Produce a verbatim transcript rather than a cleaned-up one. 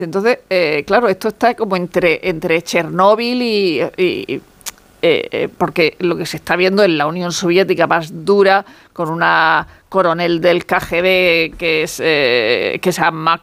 Entonces, eh, claro, esto está como entre, entre Chernóbil y... y Eh, eh, porque lo que se está viendo en la Unión Soviética más dura, con una coronel del K G B que es, eh, que se llama